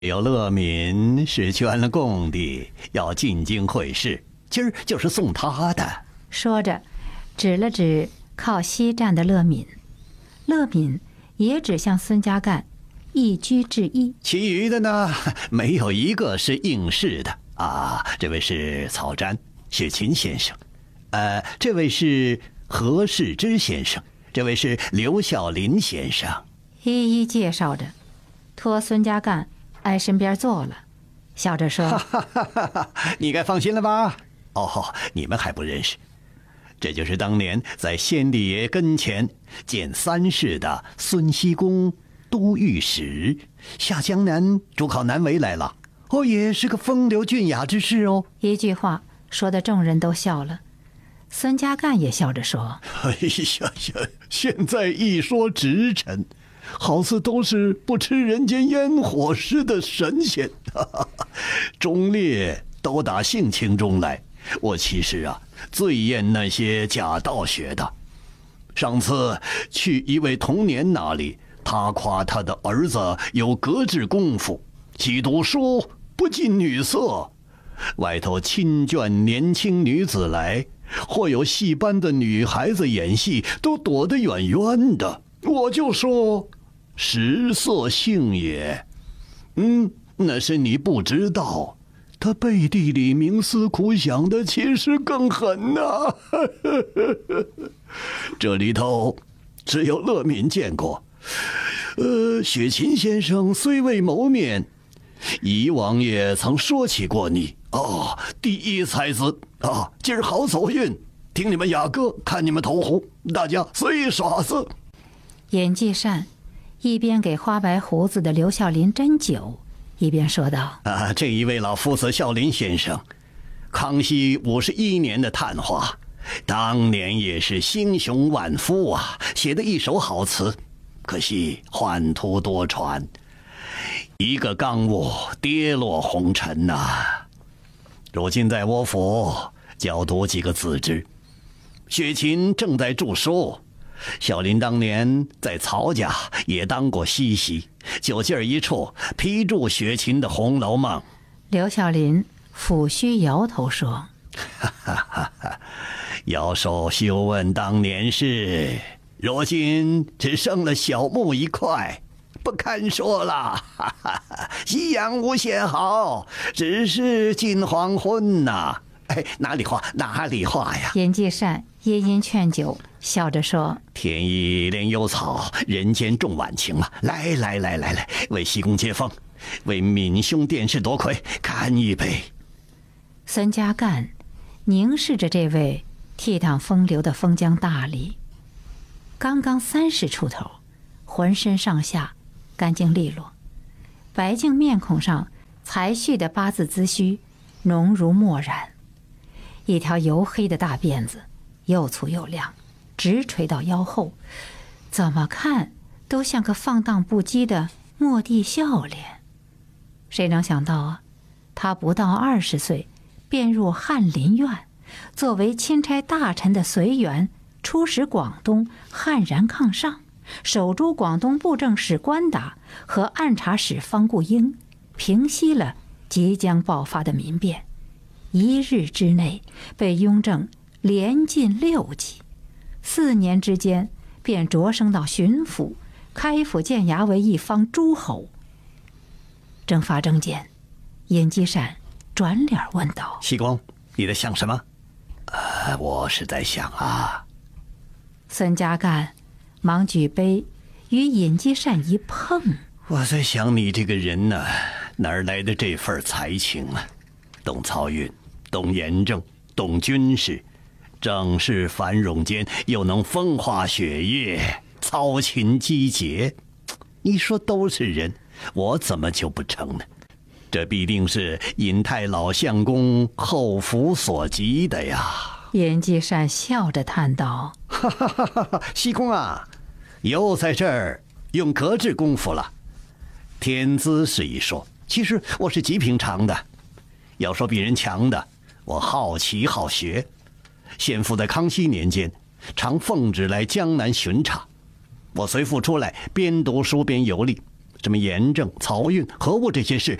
有乐敏是捐了贡的，要进京会试，今儿就是送他的。 说着，指了指靠西站的乐敏，乐敏也指向孙家干，一居致意。 其余的呢，没有一个是应试的啊。这位是曹瞻、雪芹先生，这位是何世之先生，这位是刘孝林先生， 一一介绍着，托孙家干挨身边坐了，笑着说：“ 你该放心了吧？哦，你们还不认识，这就是当年在先帝爷跟前见三世的孙熙公都御史，下江南主考南围来了。哦，也是个风流俊雅之士哦。” 一句话说的众人都笑了，孙家干也笑着说：“ 哎呀呀，现在一说直臣，好似都是不吃人间烟火似的神仙，忠烈都打性情中来。我其实最厌那些假道学的。上次去一位童年那里，他夸他的儿子有格致功夫，既读书不近女色，外头亲眷年轻女子来，或有戏班的女孩子演戏，都躲得远远的。我就说食色性也。那是你不知道，他背地里冥思苦想的其实更狠呐。这里头只有乐敏见过，雪芹先生虽未谋面，姨王爷曾说起过你哦，第一才子啊，今儿好走运，听你们雅歌，看你们投壶，大家随耍子。 演技善一边给花白胡子的刘孝林斟酒，一边说道：“ 这一位老夫子孝林先生，康熙51年的探花，当年也是英雄万夫啊，写的一手好词，可惜宦途多舛，一个纲目跌落红尘呐。如今在我府教读几个子侄，雪芹正在著书。孝林当年在曹家也当过西席，酒劲儿一处，批注雪芹的《红楼梦》。” 刘孝林抚须摇头说：“ 要受休问当年事，如今只剩了小木一块，不堪说了。夕阳无限好，只是近黄昏呐。哪里话呀？” 演技善殷殷劝酒，笑着说：“ 天意怜幽草，人间重晚晴嘛。来，为西宫接风，为闵兄殿试夺魁，干一杯。” 孙家干凝视着这位倜傥风流的封疆大吏，刚刚30出头，浑身上下干净利落，白净面孔上才绪的八字髭须浓如墨染，一条黝黑的大辫子又粗又亮，直垂到腰后，怎么看都像个放荡不羁的莫蒂笑脸。谁能想到他不到20岁便入翰林院，作为钦差大臣的随员出使广东，悍然抗上，守住广东布政使关达和按察使方顾英，平息了即将爆发的民变。1日之内被雍正连进6级，4年之间便擢升到巡抚，开府建衙为一方诸侯。正发正间，尹继善转脸问道：“ 西公，你在想什么？”我是在想孙家干忙举杯与尹继善一碰：“ 我在想你这个人呢，哪儿来的这份才情啊？懂漕运，懂盐政，懂军事，政事繁荣间又能风花雪月，操勤机节。你说都是人，我怎么就不成呢？这必定是尹太老相公后福所及的呀。” 尹继善笑着叹道：“ 西公啊，又在这儿用格致功夫了。天资是一说，其实我是极平常的。要说比人强的，我好奇好学。先父在康熙年间常奉旨来江南巡查，我随父出来边读书边游历， 什么炎症、漕运、河务这些事，